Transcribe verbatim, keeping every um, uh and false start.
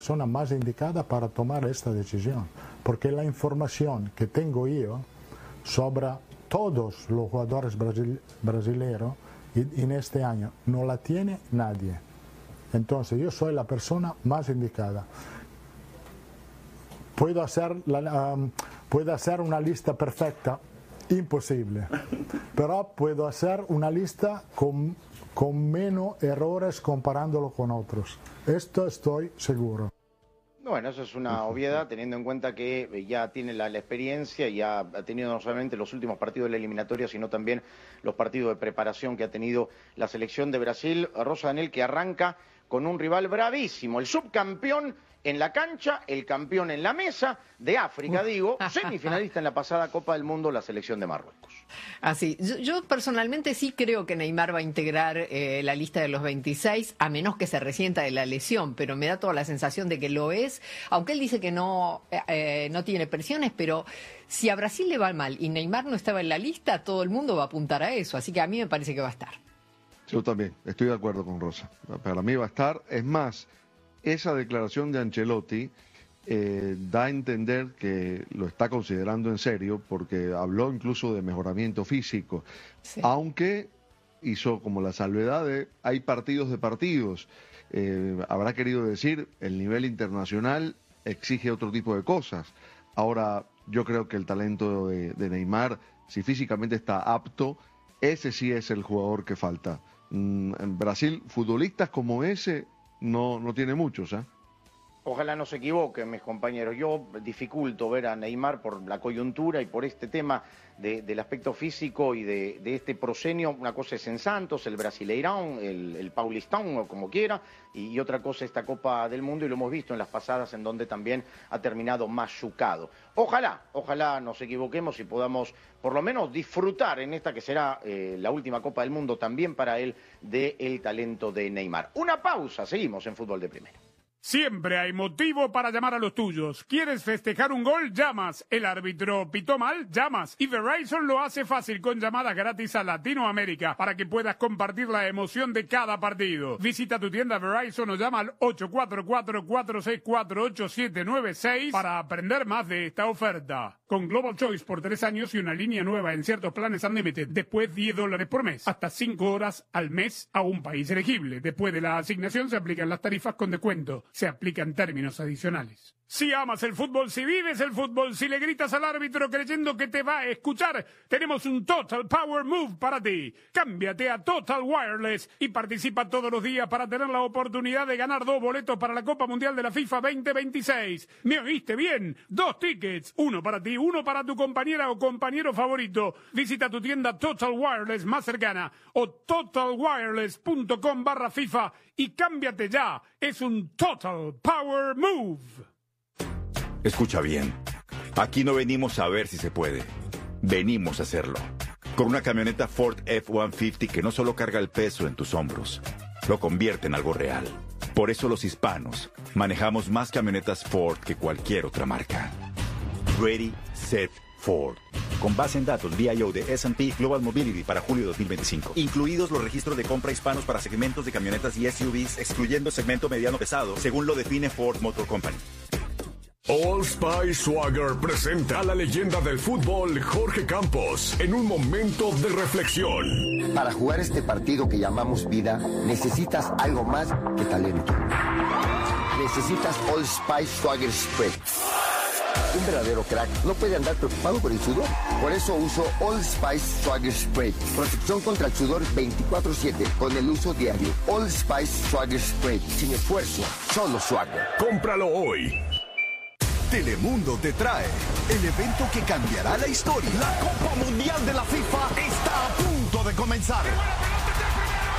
persona más indicada para tomar esta decisión, porque la información que tengo yo sobre todos los jugadores brasil, brasileños en este año no la tiene nadie. Entonces yo soy la persona más indicada. Puedo hacer, la, um, puedo hacer una lista perfecta, imposible, pero puedo hacer una lista con, con menos errores comparándolo con otros. Esto estoy seguro. Bueno, eso es una obviedad, teniendo en cuenta que ya tiene la, la experiencia y ha, ha tenido no solamente los últimos partidos de la eliminatoria, sino también los partidos de preparación que ha tenido la selección de Brasil. Rosa Daniel, que arranca con un rival bravísimo, el subcampeón en la cancha, el campeón en la mesa de África, digo, semifinalista en la pasada Copa del Mundo, la selección de Marruecos. Así, yo, yo personalmente sí creo que Neymar va a integrar eh, la lista de los veintiséis, a menos que se resienta de la lesión, pero me da toda la sensación de que lo es, aunque él dice que no, eh, no tiene presiones, pero si a Brasil le va mal y Neymar no estaba en la lista, todo el mundo va a apuntar a eso, así que a mí me parece que va a estar. Yo también, estoy de acuerdo con Rosa, para mí va a estar, es más, esa declaración de Ancelotti eh, da a entender que lo está considerando en serio, porque habló incluso de mejoramiento físico, sí. Aunque hizo como la salvedad de hay partidos de partidos, eh, habrá querido decir el nivel internacional exige otro tipo de cosas. Ahora yo creo que el talento de, de Neymar, si físicamente está apto, ese sí es el jugador que falta. Mm, en Brasil, futbolistas como ese No, no tiene muchos, ¿eh? Ojalá no se equivoquen, mis compañeros. Yo dificulto ver a Neymar por la coyuntura y por este tema de, del aspecto físico y de, de este proscenio. Una cosa es en Santos, el Brasileirão, el, el Paulistão, o como quiera, y, y otra cosa esta Copa del Mundo, y lo hemos visto en las pasadas, en donde también ha terminado machucado. Ojalá, ojalá nos equivoquemos y podamos por lo menos disfrutar en esta que será eh, la última Copa del Mundo también para él, del talento de Neymar. Una pausa, seguimos en Fútbol de Primera. Siempre hay motivo para llamar a los tuyos. ¿Quieres festejar un gol? Llamas. ¿El árbitro pitó mal? Llamas. Y Verizon lo hace fácil con llamadas gratis a Latinoamérica para que puedas compartir la emoción de cada partido. Visita tu tienda Verizon o llama al ocho cuatro cuatro, cuatro seis cuatro, ocho siete nueve seis para aprender más de esta oferta. Con Global Choice por tres años y una línea nueva en ciertos planes Unlimited, después diez dólares por mes, hasta cinco horas al mes a un país elegible. Después de la asignación se aplican las tarifas con descuento. Se aplican términos adicionales. Si amas el fútbol, si vives el fútbol, si le gritas al árbitro creyendo que te va a escuchar, tenemos un Total Power Move para ti. Cámbiate a Total Wireless y participa todos los días para tener la oportunidad de ganar dos boletos para la Copa Mundial de la FIFA veinte veintiséis. ¿Me oíste bien? Dos tickets, uno para ti, uno para tu compañera o compañero favorito. Visita tu tienda Total Wireless más cercana o totalwireless.com barra FIFA y cámbiate ya. Es un Total Power Move. Escucha bien, aquí no venimos a ver si se puede, venimos a hacerlo. Con una camioneta Ford F ciento cincuenta que no solo carga el peso en tus hombros, lo convierte en algo real. Por eso los hispanos manejamos más camionetas Ford que cualquier otra marca. Ready, Set, Ford. Con base en datos V I O de S and P Global Mobility para julio de dos mil veinticinco. Incluidos los registros de compra hispanos para segmentos de camionetas y S U Vs, excluyendo el segmento mediano pesado, según lo define Ford Motor Company. Old Spice Swagger presenta a la leyenda del fútbol Jorge Campos en un momento de reflexión. Para jugar este partido que llamamos vida, necesitas algo más que talento. Necesitas Old Spice Swagger Spray. Un verdadero crack no puede andar preocupado por el sudor. Por eso uso Old Spice Swagger Spray. Protección contra el sudor veinticuatro siete con el uso diario. Old Spice Swagger Spray. Sin esfuerzo, solo Swagger. Cómpralo hoy. Telemundo te trae el evento que cambiará la historia. La Copa Mundial de la FIFA está a punto de comenzar.